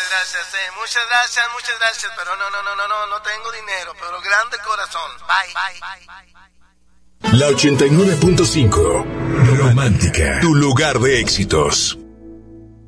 muchas gracias, pero no tengo dinero, pero grande corazón. Bye. La 89.5 Romántica, tu lugar de éxitos.